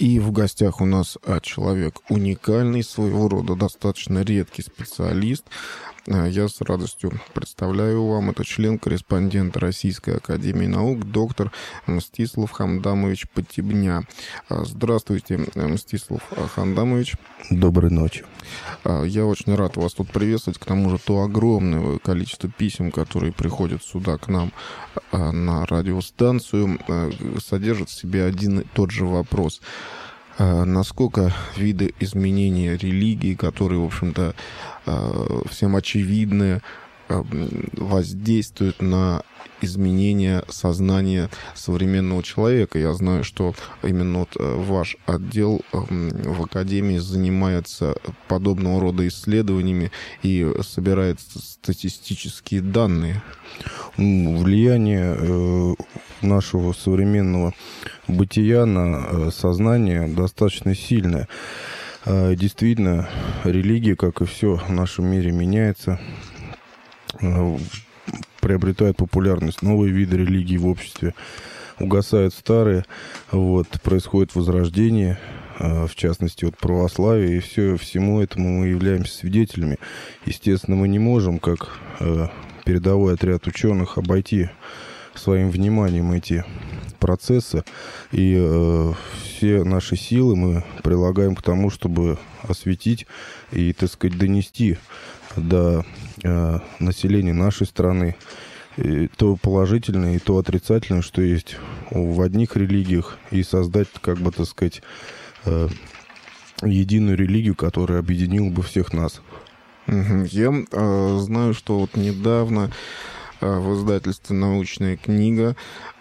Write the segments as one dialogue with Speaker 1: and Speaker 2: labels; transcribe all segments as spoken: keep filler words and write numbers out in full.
Speaker 1: И в гостях у нас а, человек уникальный, своего рода достаточно редкий специалист. Я с радостью представляю вам, это член-корреспондент Российской академии наук, доктор Мстислав Хамдамович Потебня. Здравствуйте, Мстислав Хамдамович.
Speaker 2: Доброй ночи.
Speaker 1: Я очень рад вас тут приветствовать. К тому же то огромное количество писем, которые приходят сюда к нам на радиостанцию, содержит в себе один и тот же вопрос. Насколько виды изменения религии, которые, в общем-то, всем очевидны, воздействуют на изменение сознания современного человека. Я знаю, что именно вот ваш отдел в Академии занимается подобного рода исследованиями и собирает статистические данные.
Speaker 2: Влияние нашего современного бытия на сознание достаточно сильное. Действительно, религия, как и все в нашем мире, меняется, приобретают популярность новые виды религий в обществе, угасают старые, вот, происходит возрождение, в частности, от православия, и все, всему этому мы являемся свидетелями. Естественно, мы не можем, как передовой отряд ученых, обойти своим вниманием эти процессы, и э, все наши силы мы прилагаем к тому, чтобы осветить и, так сказать, донести до э, населения нашей страны и то положительное и то отрицательное, что есть в одних религиях, и создать, как бы, так сказать, э, единую религию, которая объединила бы всех нас.
Speaker 1: Я э, знаю, что вот недавно в издательстве «Научная книга»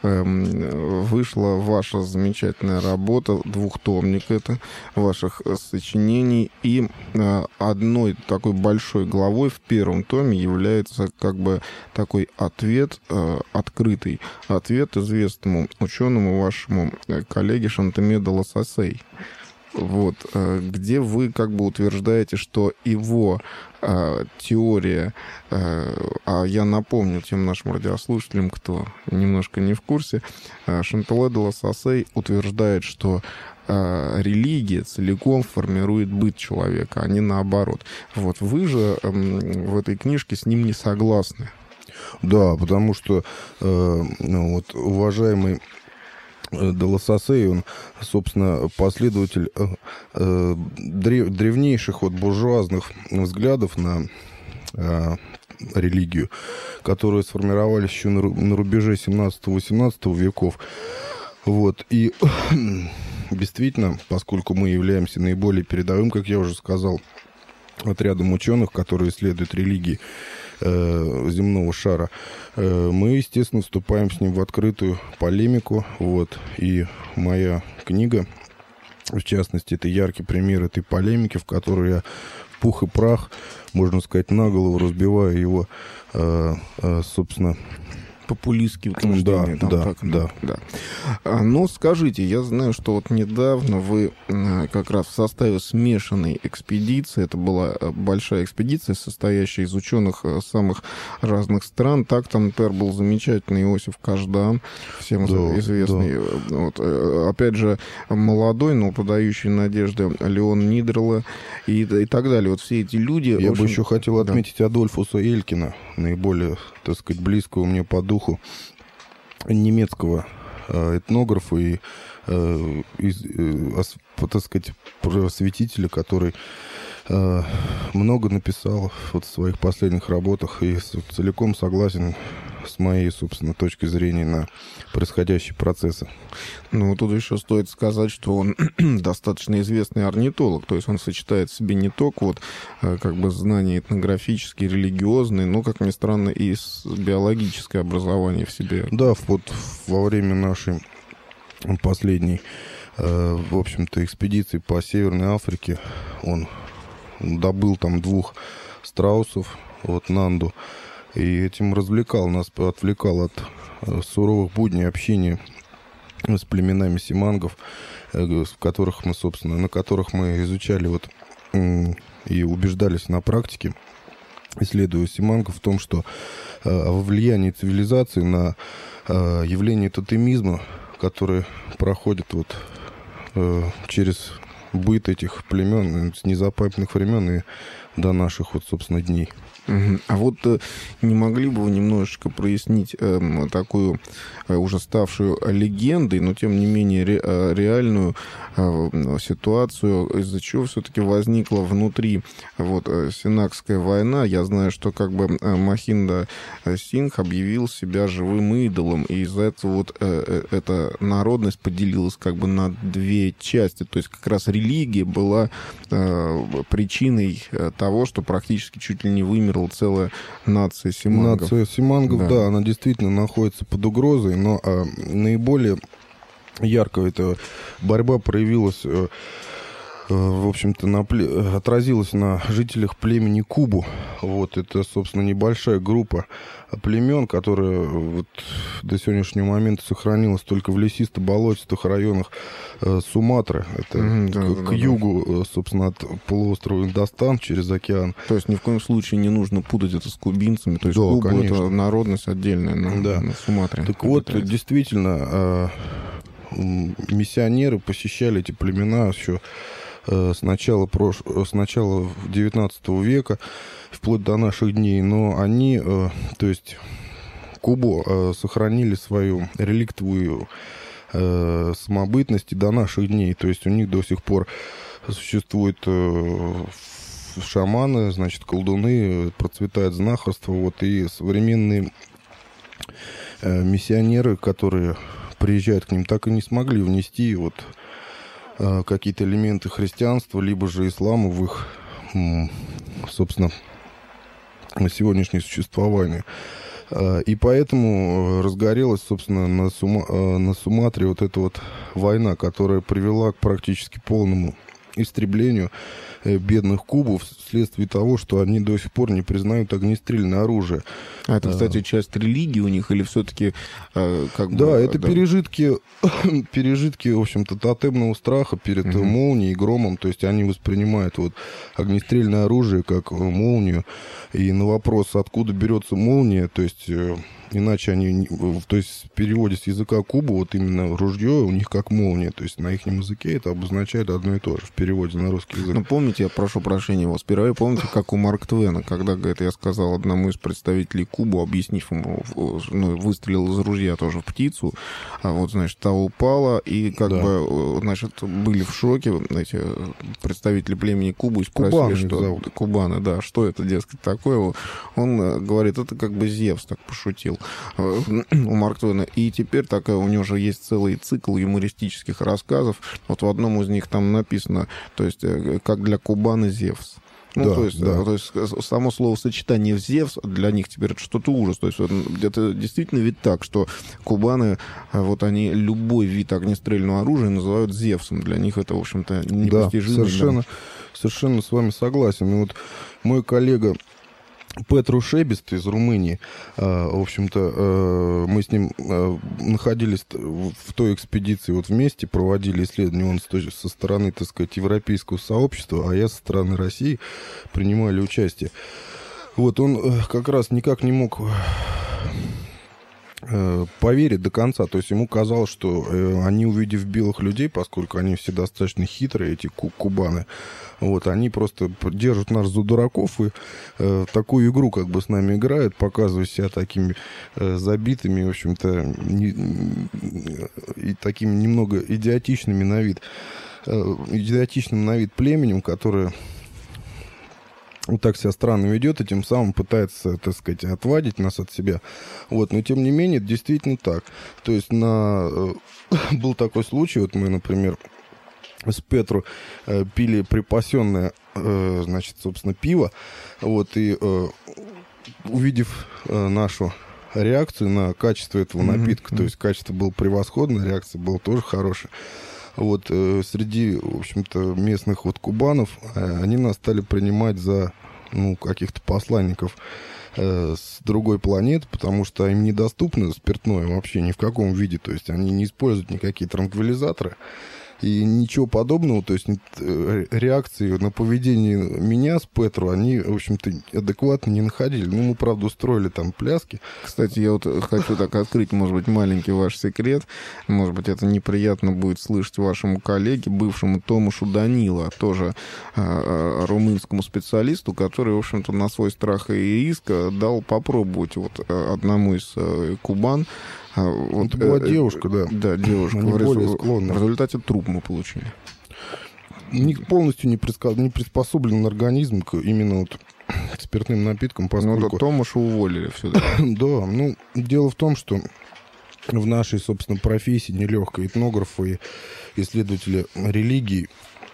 Speaker 1: вышла ваша замечательная работа, двухтомник это, ваших сочинений. И одной такой большой главой в первом томе является как бы такой ответ, открытый ответ известному ученому вашему коллеге Шантеме де Лассасей. Вот, где вы как бы утверждаете, что его э, теория, э, а я напомню тем нашим радиослушателям, кто немножко не в курсе, э, Шантеме де Лассасей утверждает, что э, религия целиком формирует быт человека, а не наоборот. Вот, вы же э, в этой книжке с ним не согласны.
Speaker 2: Да, потому что э, ну, вот, уважаемый де Лассасей, он, собственно, последователь э, древ, древнейших вот буржуазных взглядов на э, религию, которые сформировались еще на, на рубеже семнадцатого-восемнадцатого веков. Вот. И действительно, поскольку мы являемся наиболее передовым, как я уже сказал, отрядом ученых, которые исследуют религии э, земного шара, э, мы, естественно, вступаем с ним в открытую полемику. Вот. И моя книга, в частности, это яркий пример этой полемики, в которой я в пух и прах, можно сказать, на голову разбиваю его, э, э, собственно,
Speaker 1: популистские утверждения.
Speaker 2: Да,
Speaker 1: там,
Speaker 2: да,
Speaker 1: так,
Speaker 2: да.
Speaker 1: да. А, но скажите, я знаю, что вот недавно вы как раз в составе смешанной экспедиции, это была большая экспедиция, состоящая из ученых самых разных стран. Так там, например, был замечательный Иосиф Каждан, всем да, известный. Да. Вот, опять же, молодой, но подающий надежды Леон Нидерле и, и так далее. Вот все эти люди...
Speaker 2: Я
Speaker 1: очень...
Speaker 2: бы еще хотел
Speaker 1: да.
Speaker 2: отметить Адольфуса Элькина, наиболее, так сказать, близкого мне по духу немецкого э, этнографа и, э, из, э, так сказать, просветителя, который э, много написал вот в своих последних работах и целиком согласен с моей, собственно, точки зрения на происходящие процессы.
Speaker 1: Ну, тут еще стоит сказать, что он достаточно известный орнитолог, то есть он сочетает в себе не только вот как бы знания этнографические, религиозные, но, как ни странно, и биологическое образование в себе.
Speaker 2: Да, вот во время нашей последней, в общем-то, экспедиции по Северной Африке он добыл там двух страусов, вот Нанду, и этим развлекал нас, отвлекал от суровых будней общения с племенами симангов, в которых мы, собственно, на которых мы изучали вот и убеждались на практике, исследуя симангов, в том, что во влиянии цивилизации на явление тотемизма, которое проходит вот э, через быт этих племен с незапамятных времен и до наших, вот, собственно, дней.
Speaker 1: Uh-huh. А вот э, не могли бы вы немножечко прояснить э, такую э, уже ставшую легендой, но тем не менее ре, э, реальную э, ситуацию, из-за чего все-таки возникла внутри вот, э, Сенакская война? Я знаю, что как бы э, Махинда Сингх объявил себя живым идолом, и из-за этого вот э, э, эта народность поделилась как бы на две части. То есть как раз религия была э, причиной того, что практически чуть ли не вымерла целая нация симангов.
Speaker 2: Нация симангов, да. да, она действительно находится под угрозой, но а, наиболее ярко эта борьба проявилась, а, в общем-то, на, отразилась на жителях племени Кубу. Вот, это, собственно, небольшая группа племен, которая вот до сегодняшнего момента сохранилась только в лесисто-болотистых районах э, Суматры. Это mm-hmm, к, да, к да, югу, да. собственно, от полуострова Индостан через океан.
Speaker 1: То есть ни в коем случае не нужно путать это с кубинцами. То есть да, Куба — это народность отдельная на, да. на Суматре.
Speaker 2: Так вот, питается. действительно, э, миссионеры посещали эти племена еще э, с начала, прош... с начала девятнадцатого века, вплоть до наших дней, но они, э, то есть Кубу, э, сохранили свою реликтовую э, самобытность и до наших дней, то есть у них до сих пор существуют э, шаманы, значит, колдуны, процветает знахарство, вот, и современные э, миссионеры, которые приезжают к ним, так и не смогли внести вот э, какие-то элементы христианства, либо же ислама в их, м, собственно, на сегодняшнее существование. И поэтому разгорелась, собственно, на, Сума, на Суматре вот эта вот война, которая привела к практически полному истреблению бедных кубов вследствие того, что они до сих пор не признают огнестрельное оружие.
Speaker 1: А это, кстати, а, часть религии у них или все-таки э, как бы...
Speaker 2: Да, это да. пережитки, пережитки, в общем-то, тотемного страха перед угу. молнией и громом. То есть они воспринимают вот огнестрельное оружие как молнию. И на вопрос, откуда берется молния, то есть... Иначе они, то есть в переводе с языка Кубы, вот именно ружье у них как молния. То есть на их языке это обозначает одно и то же в переводе на русский язык.
Speaker 1: Ну, помните, я прошу прощения вас, впервые помните, как у Марка Твена, когда, говорит, я сказал одному из представителей Кубы, объяснив ему, ну, выстрелил из ружья тоже в птицу, а вот, значит, та упала, и как да. бы, значит, были в шоке эти представители племени Кубы и спросили,
Speaker 2: Кубаны
Speaker 1: что...
Speaker 2: зовут.
Speaker 1: Кубаны, да, что это, дескать, такое? Он говорит, это как бы Зевс так пошутил у Марка Твена. И теперь такая у него же есть целый цикл юмористических рассказов. Вот в одном из них там написано, то есть, как для Кубаны Зевс. Ну, да, то, есть, да. то есть само словосочетание «Зевс» для них теперь это что-то ужас. То есть это действительно ведь так, что кубаны, вот они любой вид огнестрельного оружия называют «Зевсом». Для них это, в общем-то, непостижимо.
Speaker 2: Да, совершенно, совершенно с вами согласен. И вот мой коллега Петру Шебест из Румынии, в общем-то, мы с ним находились в той экспедиции вот вместе, проводили исследования, он со стороны, так сказать, европейского сообщества, а я со стороны России принимали участие. Вот он как раз никак не мог поверить до конца. То есть ему казалось, что они, увидев белых людей, поскольку они все достаточно хитрые, эти кубаны, вот, они просто держат нас за дураков и э, такую игру как бы с нами играют, показывая себя такими э, забитыми, в общем-то, не, и такими немного идиотичными на вид, э, идиотичным на вид племенем, которое вот так себя странно ведет, и тем самым пытается, так сказать, отвадить нас от себя. Вот, но тем не менее, это действительно так. То есть на... был такой случай, вот мы, например, с Петру э, пили припасенное, э, значит, собственно, пиво, вот, и э, увидев э, нашу реакцию на качество этого mm-hmm. напитка, то есть качество было превосходное, реакция была тоже хорошая. Вот, э, среди, в общем-то, местных вот кубанов э, они нас стали принимать за, ну, каких-то посланников э, с другой планеты, потому что им недоступно спиртное вообще ни в каком виде, то есть они не используют никакие транквилизаторы, И ничего подобного, то есть реакции на поведение меня с Петру, они, в общем-то, адекватно не находили. Ну, мы, правда, устроили там пляски.
Speaker 1: Кстати, я вот хочу так открыть, может быть, маленький ваш секрет. Может быть, это неприятно будет слышать вашему коллеге, бывшему Томашу Данила, тоже э, румынскому специалисту, который, в общем-то, на свой страх и риск дал попробовать вот одному из э, кубан. Вот,
Speaker 2: это была
Speaker 1: э,
Speaker 2: девушка, да.
Speaker 1: Да, девушка.
Speaker 2: Они
Speaker 1: в,
Speaker 2: более
Speaker 1: резу...
Speaker 2: склонны.
Speaker 1: в результате труп мы получили.
Speaker 2: Ник полностью не, предска... не приспособлен организм к именно вот спиртным напиткам, поскольку...
Speaker 1: Ну, да, Томаша уволили все-таки.
Speaker 2: Да, ну, дело в том, что в нашей, собственно, профессии нелегкой этнографы и исследователи религии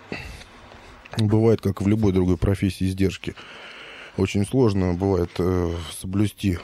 Speaker 2: бывает, как и в любой другой профессии, издержки. Очень сложно бывает э, соблюсти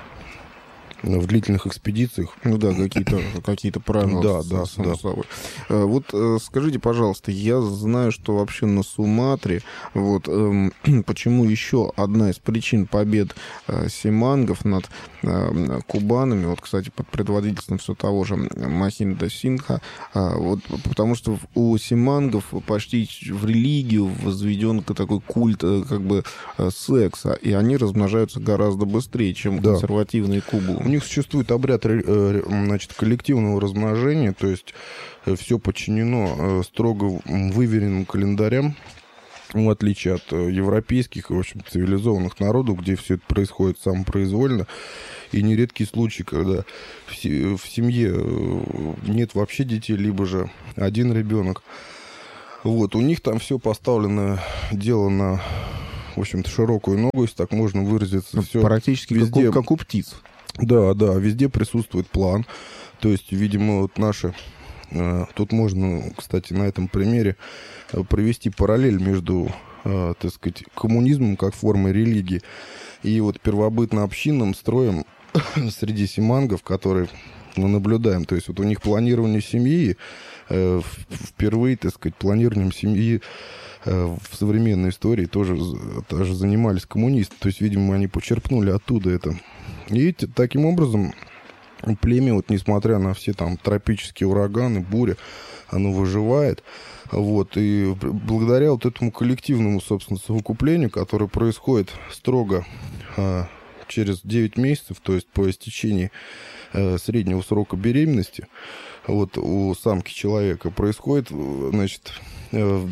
Speaker 2: в длительных экспедициях.
Speaker 1: Ну да, какие-то какие-то правила.
Speaker 2: Да, да, да.
Speaker 1: Собой. Вот скажите, пожалуйста, я знаю, что вообще на Суматре, вот э, почему еще одна из причин побед э, симангов над э, кубанами, вот, кстати, под предводительством все того же Махинда Синха, э, вот, потому что у симангов почти в религию возведен такой культ э, как бы э, секса, и они размножаются гораздо быстрее, чем
Speaker 2: да.
Speaker 1: консервативные кубы.
Speaker 2: У них существует обряд, значит, коллективного размножения, то есть все подчинено строго выверенным календарям, в отличие от европейских и, в общем, цивилизованных народов, где все это происходит самопроизвольно. И нередкий случай, когда в семье нет вообще детей, либо же один ребенок. Вот, у них там все поставлено, дело на, в общем-то, широкую ногу, если так можно выразиться. Все
Speaker 1: практически везде... как, у, как у птиц.
Speaker 2: Да, да, везде присутствует план. То есть, видимо, вот наши... Э, тут можно, кстати, на этом примере провести параллель между, э, так сказать, коммунизмом как формой религии и вот первобытно-общинным строем среди симангов, которые мы наблюдаем. То есть, вот у них планирование семьи, э, впервые, так сказать, планированием семьи э, в современной истории тоже, тоже занимались коммунисты. То есть, видимо, они почерпнули оттуда это. И таким образом племя, вот, несмотря на все там тропические ураганы, бури, оно выживает. Вот, и благодаря вот этому коллективному, собственно, совокуплению, которое происходит строго а, через девять месяцев, то есть по истечении а, среднего срока беременности, вот у самки человека происходит, значит, а,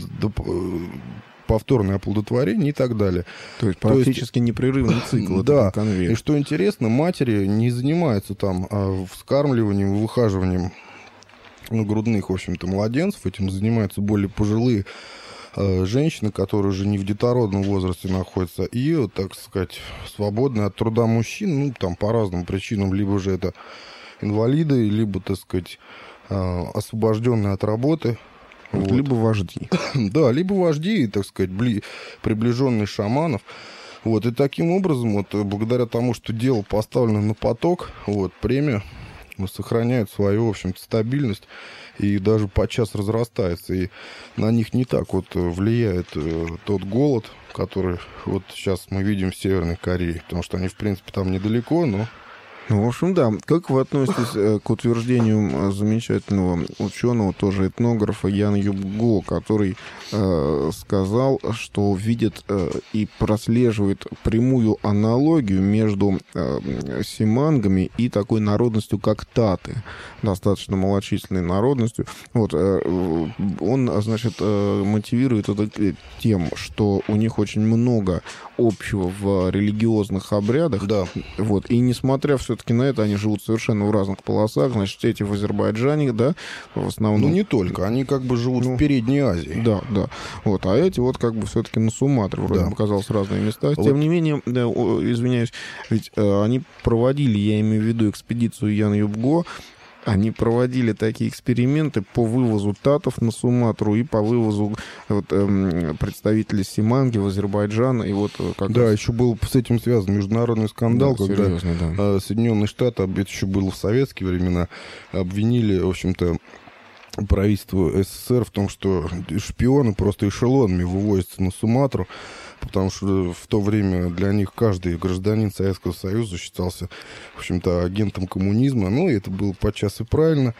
Speaker 2: повторное оплодотворение и так далее.
Speaker 1: То есть практически То есть, непрерывный цикл.
Speaker 2: Да, и что интересно, матери не занимаются там а, вскармливанием, выхаживанием ну, грудных, в общем-то, младенцев. Этим занимаются более пожилые а, женщины, которые уже не в детородном возрасте находятся, и, вот, так сказать, свободные от труда мужчин, ну, там, по разным причинам, либо же это инвалиды, либо, так сказать, а, освобожденные от работы.
Speaker 1: Вот. Либо вожди.
Speaker 2: Да, либо вожди, так сказать, бли... приближенные шаманов. Вот, и таким образом, вот, благодаря тому, что дело поставлено на поток, вот, племя сохраняет свою, в общем-то, стабильность и даже подчас разрастается. И на них не так вот влияет э, тот голод, который вот сейчас мы видим в Северной Корее, потому что они, в принципе, там недалеко, но...
Speaker 1: Ну, в общем, да. Как вы относитесь э, к утверждению замечательного ученого, тоже этнографа Ян Юбго, который э, сказал, что видит э, и прослеживает прямую аналогию между э, симангами и такой народностью, как таты, достаточно малочисленной народностью. Вот, э, он, значит, э, мотивирует это тем, что у них очень много общего в религиозных обрядах.
Speaker 2: Да.
Speaker 1: Вот, и несмотря все-таки на это, они живут совершенно в разных полосах. Значит, эти в Азербайджане, да, в основном...
Speaker 2: Ну, не только. Они как бы живут ну, в Передней Азии.
Speaker 1: Да, да. Вот, а эти вот как бы все-таки на Суматре, вроде
Speaker 2: да.
Speaker 1: бы, оказалось, разные места.
Speaker 2: Вот.
Speaker 1: Тем не менее, да, извиняюсь, ведь э, они проводили, я имею в виду, экспедицию Ян Юбго, они проводили такие эксперименты по вывозу татов на Суматру и по вывозу вот, эм, представителей Симанги в Азербайджан. И вот, как
Speaker 2: да,
Speaker 1: раз...
Speaker 2: еще был с этим связан международный скандал,
Speaker 1: да,
Speaker 2: когда
Speaker 1: серьезно, да.
Speaker 2: Соединенные Штаты, это еще было в советские времена, обвинили, в общем-то, правительство СССР в том, что шпионы просто эшелонами вывозятся на Суматру, потому что в то время для них каждый гражданин Советского Союза считался, в общем-то, агентом коммунизма. Ну, и это было подчас и правильно.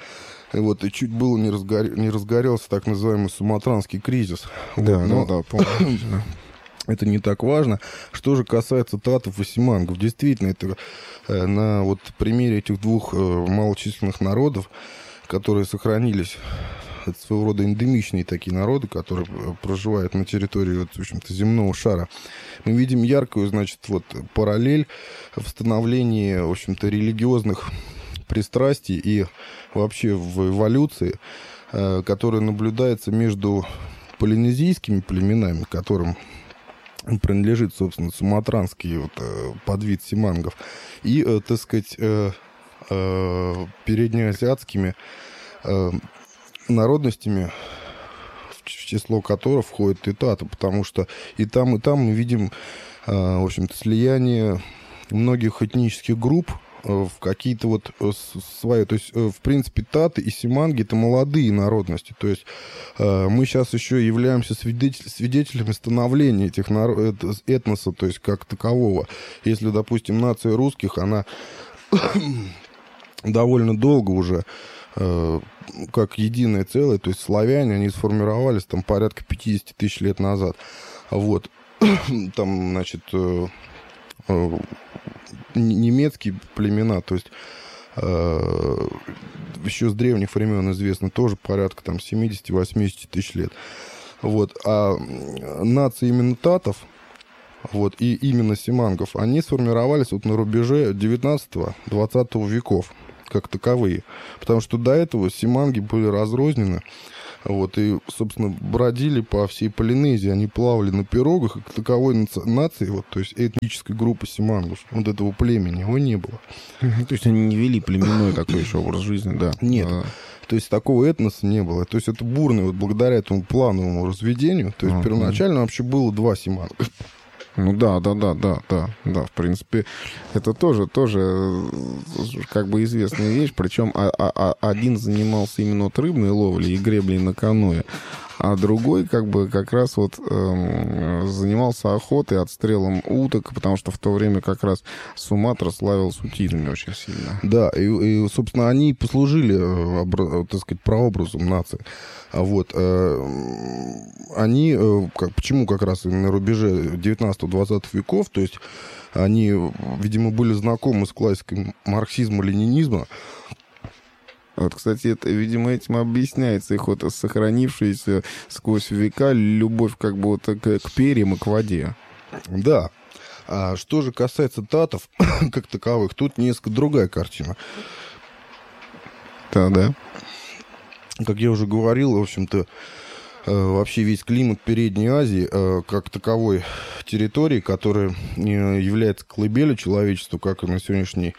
Speaker 2: Вот, и чуть было не, разгор... не разгорелся так называемый суматранский кризис.
Speaker 1: Да,
Speaker 2: вот,
Speaker 1: но... да, да, помню.
Speaker 2: Это не так важно. Что же касается татов и симангов, действительно, это э, на вот примере этих двух э, малочисленных народов, которые сохранились, это своего рода эндемичные такие народы, которые проживают на территории, вот, в общем-то, земного шара, мы видим яркую, значит, вот параллель в становлении, в общем-то, религиозных пристрастий и вообще в эволюции, э, которая наблюдается между полинезийскими племенами, которым принадлежит, собственно, суматранский вот, э, подвид симангов, и, э, так сказать, э, э, переднеазиатскими э, народностями, в число которых входит и тата, потому что и там, и там мы видим, э, в общем-то, слияние многих этнических групп в какие-то вот свои, то есть, в принципе, таты и симанги — это молодые народности, то есть мы сейчас еще являемся свидетель, свидетелями становления этих народ, этноса, то есть как такового. Если, допустим, нация русских, она довольно долго уже как единое целое, то есть славяне, они сформировались там порядка пятьдесят тысяч лет назад, вот, там, значит, немецкие племена, то есть э, еще с древних времен известно, тоже порядка там семьдесят-восемьдесят тысяч лет. Вот. А нации именно татов, вот, и именно симангов, они сформировались вот на рубеже девятнадцатого-двадцатого веков как таковые. Потому что до этого симанги были разрознены. Вот, и, собственно, бродили по всей Полинезии, они плавали на пирогах, и к таковой наци- нации, вот, то есть этнической группы симангов, вот этого племени, его не было.
Speaker 1: То есть они не вели племенной такой еще образ жизни, да?
Speaker 2: Нет.
Speaker 1: А...
Speaker 2: То есть такого этноса не было. То есть это бурное, вот благодаря этому плановому разведению, то есть а, первоначально а. вообще было два симанга.
Speaker 1: Ну да, да, да, да, да, да, в принципе, это тоже, тоже как бы известная вещь, причем а, а, один занимался именно вот рыбной ловлей и греблей на каноэ, а другой как бы как раз вот эм, занимался охотой, отстрелом уток, потому что в то время как раз Суматра славилась утинами очень сильно.
Speaker 2: Да, и, и собственно, они послужили, так сказать, прообразом нации. А вот э, они, э, как, почему как раз на рубеже девятнадцатого-двадцатого веков, то есть они, видимо, были знакомы с классикой марксизма-ленинизма.
Speaker 1: Вот, кстати, это, видимо, этим объясняется их вот сохранившаяся сквозь века любовь как бы вот к, к перьям и к воде.
Speaker 2: Да. А что же касается татов, как таковых, тут несколько другая картина.
Speaker 1: Да, да.
Speaker 2: Как я уже говорил, в общем-то, вообще весь климат Передней Азии как таковой территории, которая является колыбелью человечества, как и на сегодняшний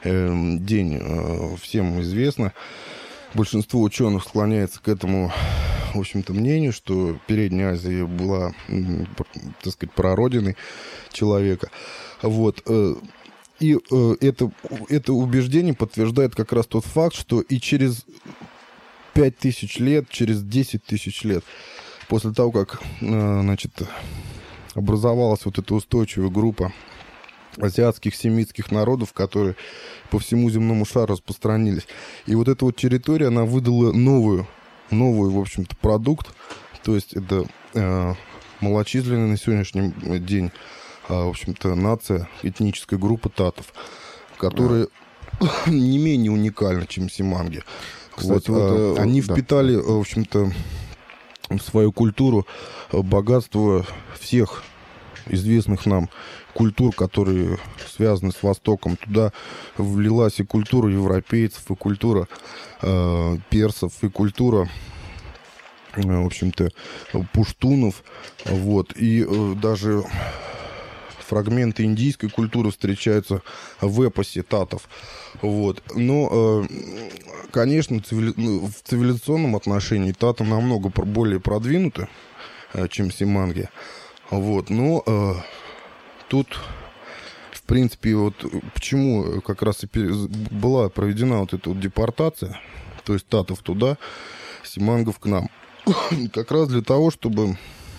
Speaker 2: день всем известно. Большинство ученых склоняется к этому, в общем-то, мнению, что Передняя Азия была, так сказать, прародиной человека. Вот. И это, это убеждение подтверждает как раз тот факт, что и через пять тысяч лет, через десять тысяч лет, после того, как, значит, образовалась вот эта устойчивая группа азиатских семитских народов, которые по всему земному шару распространились. И вот эта вот территория, она выдала новую, новую, в общем-то, продукт. То есть это э, малочисленная на сегодняшний день, э, в общем-то, нация, этническая группа татов, которые да. не менее уникальны, чем симанги. Кстати, вот, вот, э, они да. впитали, в общем-то, в свою культуру богатство всех известных нам культур, которые связаны с Востоком. Туда влилась и культура европейцев, и культура э, персов, и культура, э, в общем-то, пуштунов. Вот. И э, даже фрагменты индийской культуры встречаются в эпосе татов. Вот. Но, э, конечно, цивили... в цивилизационном отношении таты намного более продвинуты, э, чем симанги. Вот. Но э, тут, в принципе, вот почему как раз и была проведена вот эта вот депортация, то есть татов туда, симангов к нам. Как раз для того, чтобы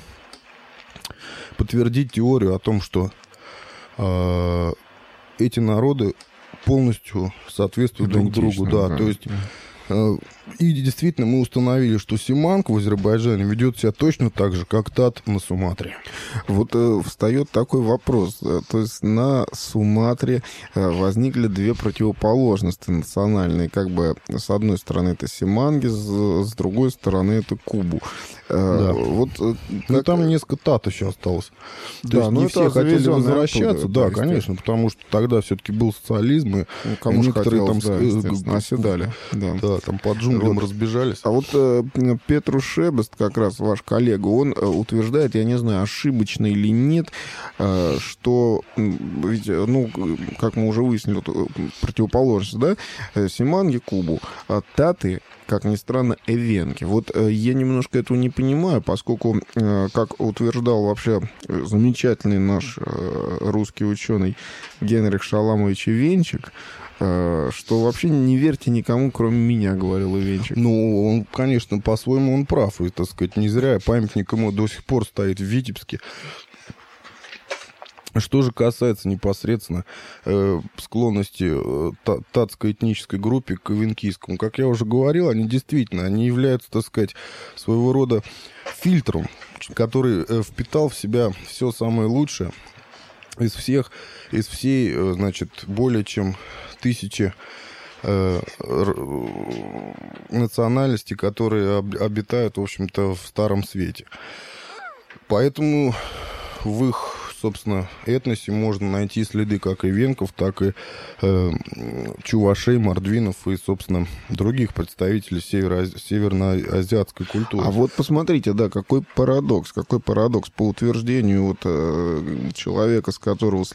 Speaker 2: подтвердить теорию о том, что эти народы полностью соответствуют друг другу, да, то есть И действительно мы установили, что симанг в Азербайджане ведет себя точно так же, как тат на Суматре.
Speaker 1: Вот э, встает такой вопрос. То есть на Суматре э, возникли две противоположности национальные. Как бы с одной стороны это симанги, с, с другой стороны это кубу. Э,
Speaker 2: Да.
Speaker 1: Вот, э,
Speaker 2: Ну,
Speaker 1: как-
Speaker 2: там несколько тат еще осталось.
Speaker 1: Да,
Speaker 2: То есть
Speaker 1: ну
Speaker 2: не
Speaker 1: это
Speaker 2: все хотели
Speaker 1: завезённое
Speaker 2: возвращаться.
Speaker 1: оттуда,
Speaker 2: Да,
Speaker 1: то есть,
Speaker 2: конечно, потому что тогда все-таки был социализм, и
Speaker 1: ну, кому же
Speaker 2: некоторые
Speaker 1: хотелось,
Speaker 2: там
Speaker 1: да,
Speaker 2: с-
Speaker 1: естественно, оседали. Да.
Speaker 2: да, там по джунглям
Speaker 1: Вот.
Speaker 2: разбежались.
Speaker 1: А вот э, Петру Шебест, как раз ваш коллега, он э, утверждает, я не знаю, ошибочно или нет, э, что, м, ведь, э, ну, как мы уже выяснили, вот, э, противоположность, да, э, симанги Кубу, а таты, как ни странно, эвенки. Вот э, я немножко этого не понимаю, поскольку, э, как утверждал вообще э, замечательный наш э, русский ученый Генрих Шаламович Ивенчик, э, что вообще не верьте никому, кроме меня, говорил Ивенчик.
Speaker 2: Ну, он, конечно, по-своему он прав. И, так сказать, не зря памятник ему до сих пор стоит в Витебске. Что же касается непосредственно э, склонности э, та- татской этнической группе к эвенкийскому, как я уже говорил, они действительно, они являются, так сказать, своего рода фильтром, который э, впитал в себя все самое лучшее из всех, из всей, э, значит, более чем тысячи э, р- национальностей, которые об- обитают, в общем-то, в Старом Свете. Поэтому в их, собственно, этносе можно найти следы как эвенков, так и э, чувашей, мордвинов и, собственно, других представителей северо- северноазиатской культуры.
Speaker 1: А вот посмотрите, да, какой парадокс, какой парадокс по утверждению вот, э, человека, с которого